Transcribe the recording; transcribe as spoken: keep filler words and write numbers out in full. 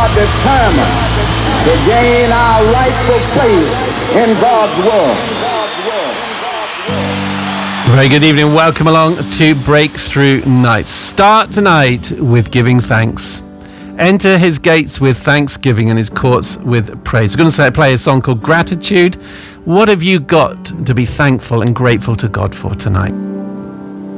are determined to gain our rightful place in God's world. Very good evening. Welcome along to Breakthrough Night. Start tonight with giving thanks. Enter his gates with thanksgiving and his courts with praise. We're going to say, play a song called Gratitude. What have you got to be thankful and grateful to God for tonight?